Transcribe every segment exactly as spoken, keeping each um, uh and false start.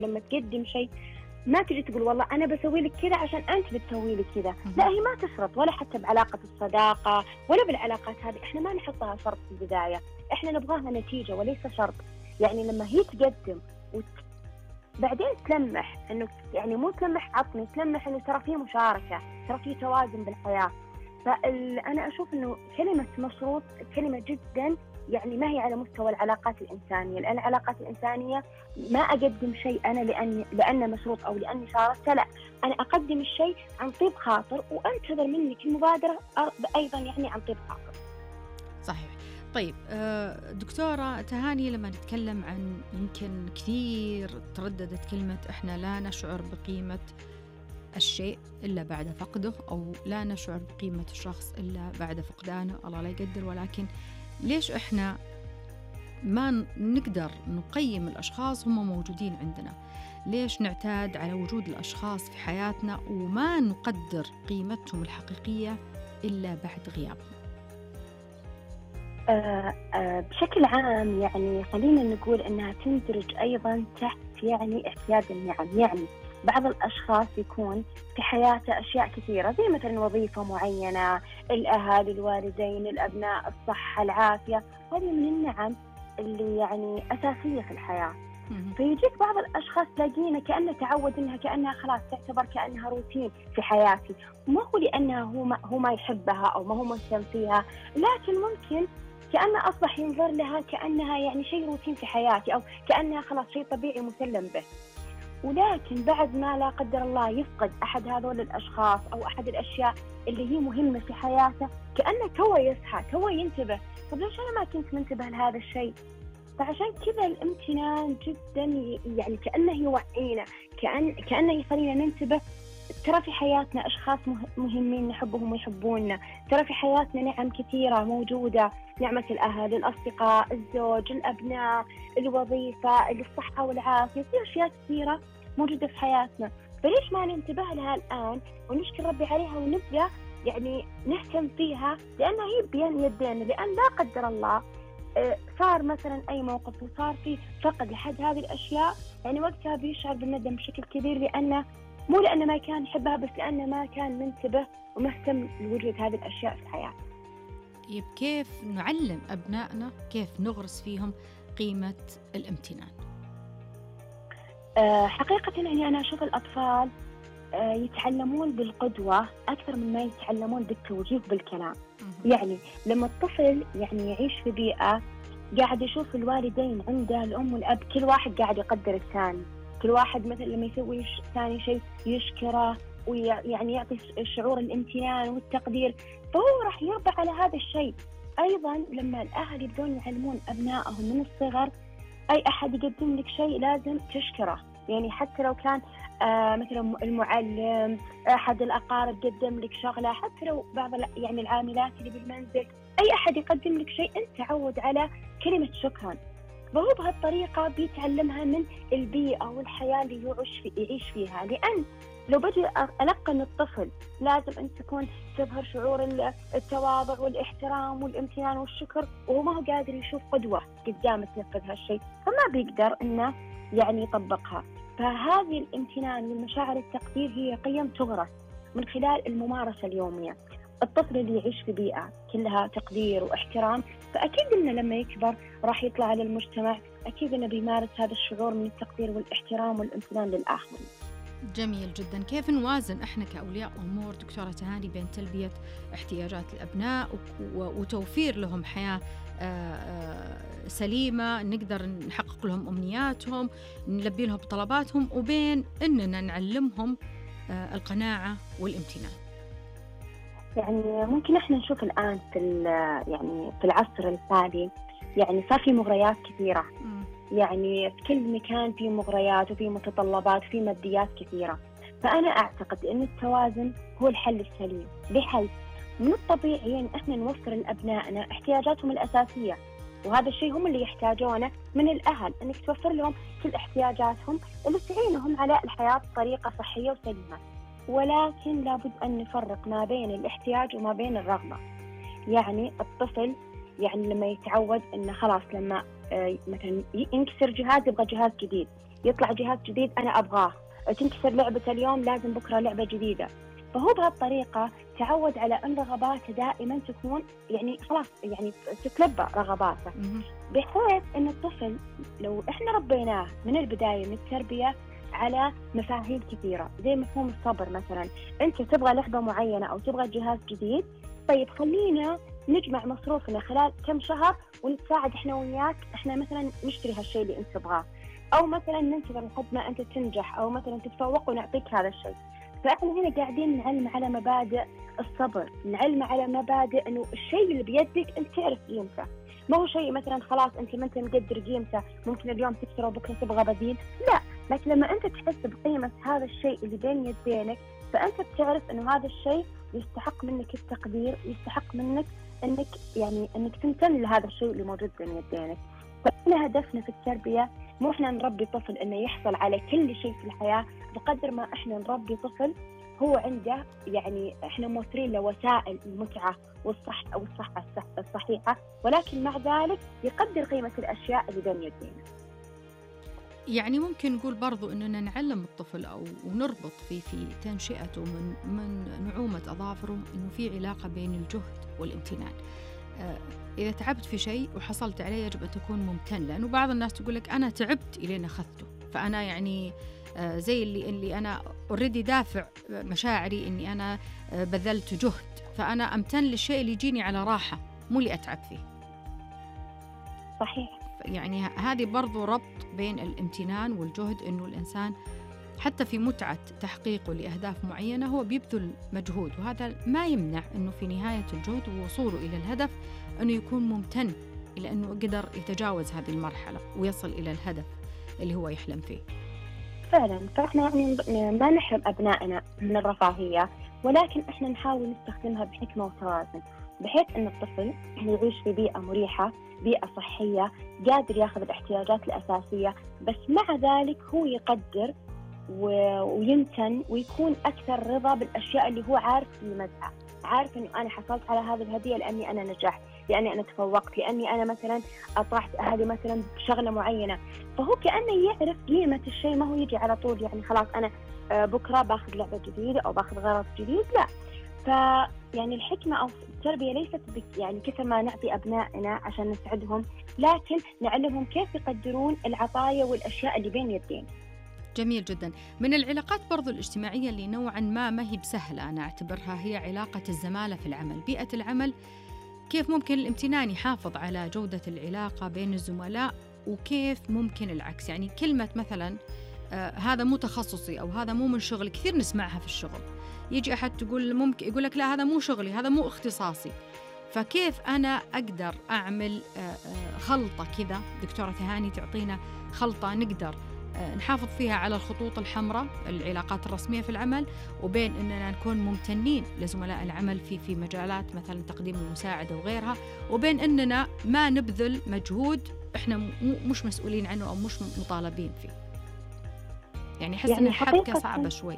لما تقدم شيء ما تجي تقول والله أنا بسوي لك كذا عشان أنت بتسوي لي كذا، لا هي ما تشرط، ولا حتى بعلاقة الصداقة ولا بالعلاقات هذه، إحنا ما نحطها شرط في البداية، إحنا نبغاها نتيجة وليس شرط. يعني لما هي تقدم وت... بعدين تلمح إنه يعني مو تلمح عطني، تلمح إنه ترى في مشاركة، ترى في توازن بالحياة. فأنا أشوف إنه كلمة مشروط كلمة جدا يعني ما هي على مستوى العلاقات الإنسانية، لأن العلاقات الإنسانية ما أقدم شيء أنا لأني لأنه مشروط أو لأني شاركت، لا أنا أقدم الشيء عن طيب خاطر وأنتظر منك المبادرة أيضا يعني عن طيب خاطر. صحيح. طيب دكتورة تهاني، لما نتكلم عن يمكن كثير ترددت كلمة إحنا لا نشعر بقيمة الشيء إلا بعد فقده، أو لا نشعر بقيمة الشخص إلا بعد فقدانه، الله لا يقدر، ولكن ليش إحنا ما نقدر نقيم الأشخاص هم موجودين عندنا؟ ليش نعتاد على وجود الأشخاص في حياتنا وما نقدر قيمتهم الحقيقية إلا بعد غيابهم؟ آه آه بشكل عام يعني خلينا نقول أنها تندرج أيضا تحت يعني احتياج النعم. يعني بعض الأشخاص يكون في حياته أشياء كثيرة زي مثلا وظيفة معينة، الأهالي، الوالدين، الأبناء، الصحة، العافية، هذه من النعم اللي يعني أساسية في الحياة. فيجيك بعض الأشخاص تلاقينا كأنه تعود إنها كأنها خلاص تعتبر كأنها روتين في حياتي، ما هو لأنها هو ما, هو ما يحبها أو ما هو مهتم فيها، لكن ممكن كأنه أصبح ينظر لها كأنها يعني شيء روتين في حياتي، أو كأنها خلاص شيء طبيعي مسلم به. ولكن بعد ما لا قدر الله يفقد أحد هذول الأشخاص أو أحد الأشياء اللي هي مهمة في حياته، كأنه توه يصحى، توه ينتبه، طب ليش أنا ما كنت منتبه لهذا الشيء؟ فعشان كذا الامتنان جدا يعني كأنه يوعينا، كأن كأنه يخلينا ننتبه، ترى في حياتنا أشخاص مهمين نحبهم ويحبوننا، ترى في حياتنا نعم كثيرة موجودة، نعمة الأهل، الأصدقاء، الزوج، الأبناء، الوظيفة، الصحة والعافية، في أشياء كثيرة موجودة في حياتنا، فليش ما ننتبه لها الآن ونشكر ربي عليها ونبدأ يعني نهتم فيها، لأنها هي بين يدينا. لأن لا قدر الله صار مثلا أي موقف وصار في فقد لحد هذه الأشياء، يعني وقتها بيشعر بالندم بشكل كبير، لأنه مو لأنه ما كان يحبها، بس لأنه ما كان منتبه ومهتم لوجود هذه الأشياء في الحياة. طيب كيف نعلم أبنائنا، كيف نغرس فيهم قيمة الامتنان؟ أه حقيقة يعني أنا أشوف الأطفال أه يتعلمون بالقدوة أكثر من ما يتعلمون بالتوجيه بالكلام. يعني لما الطفل يعني يعيش في بيئة قاعد يشوف الوالدين عنده، الأم والأب، كل واحد قاعد يقدر الثاني، كل واحد مثل لما يسوي ثاني شيء يشكره ويعني يعطي شعور الامتنان والتقدير، فهو راح يربى على هذا الشيء. أيضا لما الأهل يبدون يعلمون أبنائهم من الصغر أي أحد يقدم لك شيء لازم تشكره، يعني حتى لو كان آه مثلا المعلم، أحد الأقارب قدم لك شغلة، حتى لو بعض يعني العاملات اللي بالمنزل، أي أحد يقدم لك شيء أنت تعود على كلمة شكرا، فهو بهالطريقة بيتعلمها من البيئة والحياة اللي يعيش في يعيش فيها. لأن لو بدي ألقن الطفل لازم أن تكون تظهر شعور التواضع والاحترام والامتنان والشكر، وهو ما هو قادر يشوف قدوة قدامه تنفذ هالشيء، فما بيقدر إنه يعني يطبقها. فهذه الامتنان والمشاعر التقدير هي قيم تغرس من خلال الممارسة اليومية. الطفل اللي يعيش في بيئة كلها تقدير واحترام، فأكيد إنه لما يكبر راح يطلع على المجتمع، أكيد إنه بيمارس هذا الشعور من التقدير والاحترام والامتنان للآخرين. جميل جدا. كيف نوازن احنا كأولياء أمور دكتورة تهاني بين تلبية احتياجات الأبناء وتوفير لهم حياة سليمة نقدر نحقق لهم أمنياتهم، نلبي لهم طلباتهم، وبين أننا نعلمهم القناعة والامتنان؟ يعني ممكن احنا نشوف الآن في يعني في العصر الحالي يعني صار في مغريات كثيرة، م. يعني في كل مكان في مغريات وفي متطلبات وفي ماديات كثيرة، فأنا أعتقد أن التوازن هو الحل السليم، بحيث من الطبيعي أن احنا نوفر لأبنائنا احتياجاتهم الأساسية، وهذا الشيء هم اللي يحتاجونه من الأهل، أنك توفر لهم كل احتياجاتهم اللي تعينهم على الحياة بطريقة صحية وسليمة. ولكن لابد أن نفرق ما بين الاحتياج وما بين الرغبة. يعني الطفل يعني لما يتعود أنه خلاص لما مثلا ينكسر جهاز يبغى جهاز جديد، يطلع جهاز جديد أنا أبغاه، تنكسر لعبة اليوم لازم بكرة لعبة جديدة. فهو بهالطريقة تعود على أن رغباته دائما تكون يعني خلاص يعني تتلبى رغباته، بحيث أن الطفل لو إحنا ربيناه من البداية من التربية على مفاهيم كثيرة زي مفهوم الصبر مثلا، أنت تبغى لعبة معينة أو تبغى جهاز جديد، طيب خلينا نجمع مصروفنا خلال كم شهر ونتساعد إحنا وياك، إحنا مثلا نشتري هالشيء اللي أنت تبغاه، أو مثلا ننتظر لحد ما أنت تنجح أو مثلا تتفوق ونعطيك هذا الشيء. فإحنا هنا قاعدين نعلم على مبادئ الصبر، نعلم على مبادئ إنه الشيء اللي بيدك أنت تعرف قيمته، ما هو شيء مثلا خلاص أنت ما أنت مقدر قيمته ممكن اليوم تكسره وبكرة تبغى بديل، لا، لكن لما أنت تحس بقيمة هذا الشيء اللي بين يدينك فأنت بتعرف إنه هذا الشيء يستحق منك التقدير، يستحق منك إنك يعني إنك تمتن لهذا الشيء اللي موجود بين يدينك. فإحنا هدفنا في التربية مو إحنا نربي طفل إنه يحصل على كل شيء في الحياة، بقدر ما إحنا نربي طفل هو عنده يعني إحنا موفرين له وسائل المتعة والصح أو الصحة الصحيحة، ولكن مع ذلك يقدر قيمة الأشياء اللي بين يدينا. يعني ممكن نقول برضو أننا نعلم الطفل أو ونربط في في تنشئته من من نعومة أظافره إنه في علاقة بين الجهد والامتنان. آه إذا تعبت في شيء وحصلت عليه يجب أن تكون ممتن، لأنه بعض الناس تقول لك أنا تعبت إلين أخذته، فأنا يعني آه زي اللي اللي أنا أوريدي دافع مشاعري إني أنا آه بذلت جهد، فأنا أمتن للشيء اللي يجيني على راحة مو اللي أتعب فيه. صحيح. يعني هذه برضو ربط بين الامتنان والجهد، إنه الإنسان حتى في متعة تحقيقه لأهداف معينة هو بيبذل مجهود، وهذا ما يمنع أنه في نهاية الجهد ووصوله إلى الهدف أنه يكون ممتن إلى أنه قدر يتجاوز هذه المرحلة ويصل إلى الهدف اللي هو يحلم فيه. فعلا، فإحنا يعني ما نحرم أبنائنا من الرفاهية، ولكن إحنا نحاول نستخدمها بحكمة وتوازن، بحيث أن الطفل يعيش في بيئة مريحة، بيئة صحية، قادر ياخذ الاحتياجات الأساسية، بس مع ذلك هو يقدر ويمتن ويكون أكثر رضا بالأشياء اللي هو عارف قيمتها، عارف إنه أنا حصلت على هذه الهدية لأني أنا نجحت، لأني أنا تفوقت، لأني أنا مثلا أطرحت أهلي مثلا بشغلة معينة، فهو كأنه يعرف قيمة الشيء، ما هو يجي على طول يعني خلاص أنا بكرة باخذ لعبة جديدة أو باخذ غرض جديد، لا. فيعني الحكمة أو التربية ليست يعني كيف ما نعطي أبنائنا عشان نسعدهم، لكن نعلمهم كيف يقدرون العطايا والأشياء اللي بين يدين. جميل جدا. من العلاقات برضو الاجتماعية اللي نوعا ما ما هي بسهلة أنا أعتبرها هي علاقة الزمالة في العمل، بيئة العمل، كيف ممكن الامتنان يحافظ على جودة العلاقة بين الزملاء، وكيف ممكن العكس. يعني كلمة مثلا آه هذا مو تخصصي أو هذا مو من شغلي، كثير نسمعها في الشغل، يجي أحد تقول ممكن يقول لك لا هذا مو شغلي، هذا مو اختصاصي. فكيف أنا أقدر أعمل خلطة كذا؟ دكتورة تهاني تعطينا خلطة نقدر نحافظ فيها على الخطوط الحمراء العلاقات الرسمية في العمل، وبين أننا نكون ممتنين لزملاء العمل في في مجالات مثلا تقديم المساعدة وغيرها، وبين أننا ما نبذل مجهود إحنا مش مسؤولين عنه أو مش مطالبين فيه. يعني حس يعني أن الحبكة صعبة شوي.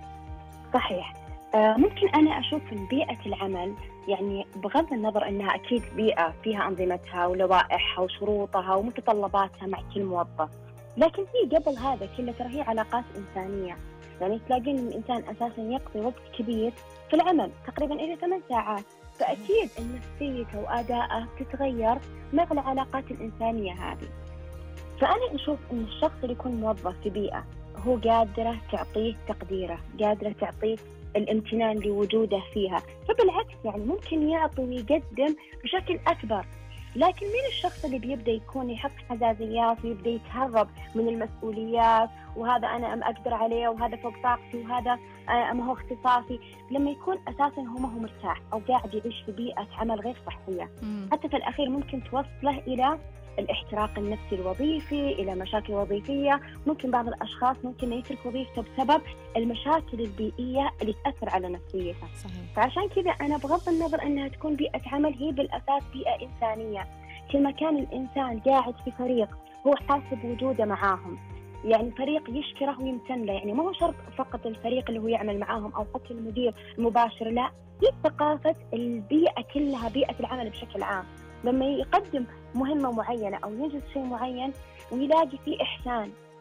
صحيح. آه ممكن أنا أشوف إن بيئة العمل يعني بغض النظر أنها أكيد بيئة فيها أنظمتها ولوائحها وشروطها ومتطلباتها مع كل موظف، لكن هي قبل هذا كله ترى هي علاقات إنسانية. يعني تلاقين الإنسان أساساً يقضي وقت كبير في العمل تقريباً إلى ثمان ساعات، فأكيد إن نفسيته وأداءه تتغير مع العلاقات الإنسانية هذه. فأنا أشوف إن الشخص اللي يكون موظف في بيئة هو قادرة تعطيه تقديره، قادرة تعطيه الامتنان لوجوده فيها، فبالعكس يعني ممكن يعطي ويقدم بشكل أكبر. لكن مين الشخص اللي بيبدأ يكون يحط حزازيات ويبدأ يتهرب من المسؤوليات، وهذا أنا أقدر عليه وهذا فوق طاقتي وهذا ما هو اختصاصي، لما يكون أساساً هو ما هو مرتاح أو قاعد يعيش في بيئة عمل غير صحية، حتى في الأخير ممكن توصله إلى الاحتراق النفسي الوظيفي، إلى مشاكل وظيفية. ممكن بعض الأشخاص ممكن يترك وظيفته بسبب المشاكل البيئية اللي تأثر على نفسيته. صحيح. فعشان كذا أنا بغض النظر أنها تكون بيئة عمل، هي بالأساس بيئة إنسانية. كل ما كان الإنسان قاعد في فريق هو حاسب وجوده معاهم، يعني فريق يشكره ويمتن له، يعني ما هو شرط فقط الفريق اللي هو يعمل معاهم أو حتى المدير المباشر، لا، هي ثقافة البيئة كلها، بيئة العمل بشكل عام. لما يقدم مهمة معينة أو ينجز شيء معين ويلاقي فيه إحسان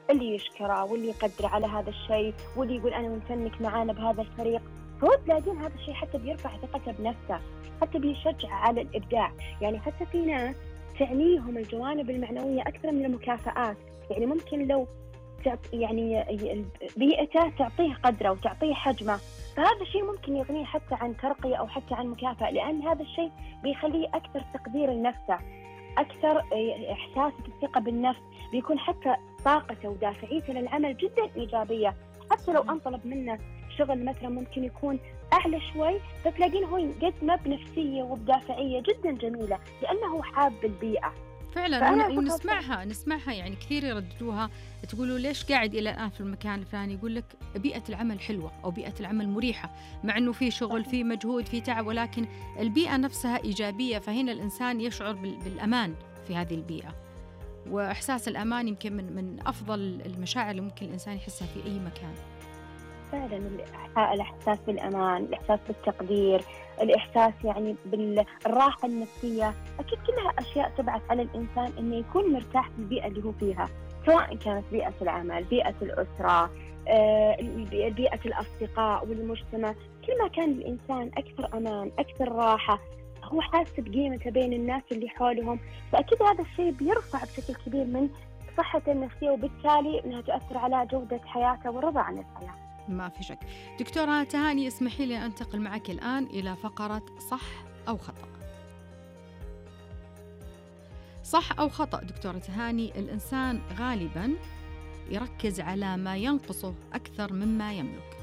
اللي يشكره واللي يقدر على هذا الشيء واللي يقول أنا ممتنك معانا بهذا الفريق. فهو تلاقين هذا الشيء حتى بيرفع ثقته بنفسه، حتى بيشجع على الإبداع. يعني حتى في ناس تعنيهم الجوانب المعنوية أكثر من المكافآت. يعني ممكن لو تعط- يعني بيئته تعطيه قدره وتعطيه حجمه، فهذا الشيء ممكن يغنيه حتى عن ترقية أو حتى عن مكافأة، لأن هذا الشيء بيخليه أكثر تقدير لنفسه، أكثر إحساس بالثقة بالنفس، بيكون حتى طاقته ودافعيته للعمل جدا إيجابية. حتى لو أنطلب منه شغل مثلا ممكن يكون أعلى شوي، فتلاقين هو يقدمه بنفسية وبدافعية جدا جميلة لأنه حاب البيئة. فعلا فأنا ون- أشوفها ونسمعها نسمعها يعني كثير يرددوها، تقولوا ليش قاعد إلى الآن في المكان الفلاني، يقول لك بيئة العمل حلوة أو بيئة العمل مريحة، مع أنه في شغل، صحيح. في مجهود، في تعب، ولكن البيئة نفسها إيجابية، فهنا الإنسان يشعر بال- بالأمان في هذه البيئة. وإحساس الأمان يمكن من من أفضل المشاعر اللي ممكن الإنسان يحسها في أي مكان. فعلا الإح- الإحساس بالأمان، الإحساس بالتقدير، الإحساس يعني بالراحة النفسية، أكيد كلها أشياء تبعث على الإنسان إنه يكون مرتاح في البيئة اللي هو فيها، سواء كانت بيئة العمل، بيئة الأسرة، آه، البي- بيئة الأصدقاء والمجتمع. كل ما كان الإنسان أكثر أمان، أكثر راحة، هو حاسس بقيمته بين الناس اللي حولهم، فأكيد هذا الشيء بيرفع بشكل كبير من صحته النفسية، وبالتالي أنها تؤثر على جودة حياته والرضا عن الحياة. ما في شك. دكتورة تهاني، اسمحي لي أنتقل معك الآن إلى فقرة صح أو خطأ. صح أو خطأ دكتورة تهاني، الإنسان غالباً يركز على ما ينقصه أكثر مما يملك.